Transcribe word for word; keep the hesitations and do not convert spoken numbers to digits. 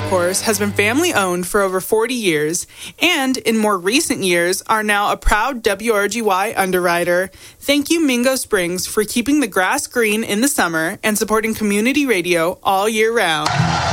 Course has been family-owned for over forty years and, in more recent years, are now a proud W R G Y underwriter. Thank you, Mingo Springs, for keeping the grass green in the summer and supporting community radio all year round.